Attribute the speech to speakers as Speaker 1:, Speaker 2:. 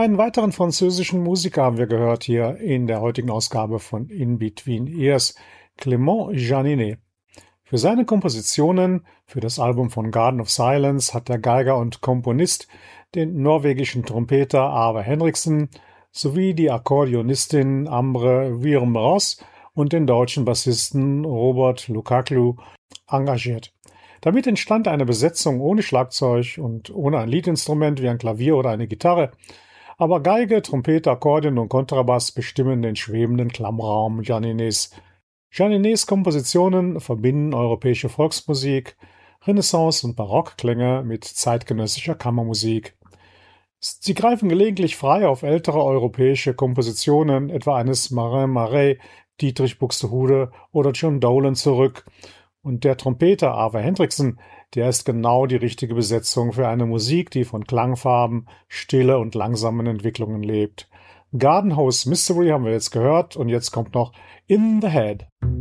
Speaker 1: Einen weiteren französischen Musiker haben wir gehört hier in der heutigen Ausgabe von In Between Ears, Clément Janinet. Für seine Kompositionen für das Album von Garden of Silence hat der Geiger und Komponist den norwegischen Trompeter Arve Henriksen sowie die Akkordeonistin Ambre Wiermros und den deutschen Bassisten Robert Lukaku engagiert. Damit entstand eine Besetzung ohne Schlagzeug und ohne ein Leadinstrument wie ein Klavier oder eine Gitarre, aber Geige, Trompete, Akkordeon und Kontrabass bestimmen den schwebenden Klammraum Janinets. Janinets Kompositionen verbinden europäische Volksmusik, Renaissance- und Barockklänge mit zeitgenössischer Kammermusik. Sie greifen gelegentlich frei auf ältere europäische Kompositionen, etwa eines Marin Marais, Dietrich Buxtehude oder John Dolan zurück. Und der Trompeter Arve Henriksen, der ist genau die richtige Besetzung für eine Musik, die von Klangfarben, Stille und langsamen Entwicklungen lebt. Garden House Mystery haben wir jetzt gehört und jetzt kommt noch In the Head.